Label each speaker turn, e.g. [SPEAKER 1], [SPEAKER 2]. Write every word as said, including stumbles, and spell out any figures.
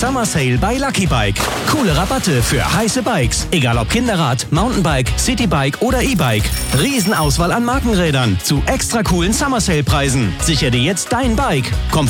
[SPEAKER 1] Summer Sale bei Lucky Bike. Coole Rabatte für heiße Bikes. Egal ob Kinderrad, Mountainbike, Citybike oder E-Bike. Riesenauswahl an Markenrädern zu extra coolen Summer Sale Preisen. Sicher dir jetzt dein Bike. Komm